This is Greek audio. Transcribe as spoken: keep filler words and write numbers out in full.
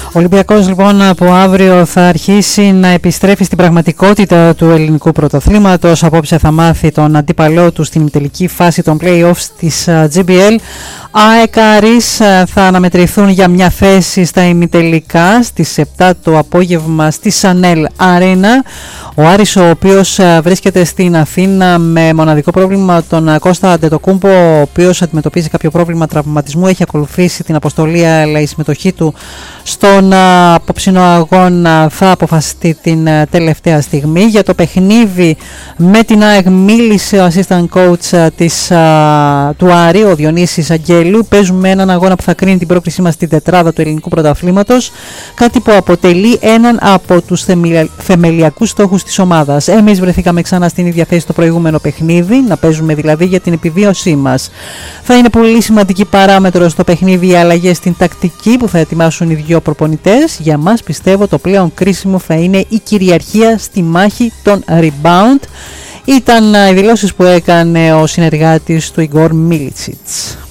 Ο Ολυμπιακός λοιπόν από αύριο θα αρχίσει να επιστρέφει στην πραγματικότητα του ελληνικού πρωταθλήματος. Απόψε θα μάθει τον αντίπαλό του στην τελική φάση των play-offs της τζι μπι ελ. ΑΕΚ Άρης θα αναμετρηθούν για μια θέση στα ημιτελικά στις επτά το απόγευμα στη Σανέλ Αρένα. Ο Άρης, ο οποίος βρίσκεται στην Αθήνα με μοναδικό πρόβλημα τον Κώστα Αντετοκούμπο, ο οποίος αντιμετωπίζει κάποιο πρόβλημα τραυματισμού, έχει ακολουθήσει την αποστολή, αλλά η συμμετοχή του στον απόψινο αγώνα θα αποφασιστεί την τελευταία στιγμή. Για το παιχνίδι με την ΑΕΚ μίλησε ο assistant coach της, α, του Άρη, ο Διονύσης Αγγέλου. Παίζουμε έναν αγώνα που θα κρίνει την πρόκρισή μας στην τετράδα του ελληνικού πρωταθλήματος, κάτι που αποτελεί έναν από τους θεμελιακούς στόχους της ομάδας. Εμείς βρεθήκαμε ξανά στην ίδια θέση στο προηγούμενο παιχνίδι, να παίζουμε δηλαδή για την επιβίωσή μας. Θα είναι πολύ σημαντική παράμετρο στο παιχνίδι οι αλλαγές στην τακτική που θα ετοιμάσουν οι δύο προπονητές. Για μας πιστεύω το πλέον κρίσιμο θα είναι η κυριαρχία στη μάχη των rebound. Ήταν οι δηλώσεις που έκανε ο συνεργάτης του Ιγκόρ Μίλιτσιτς.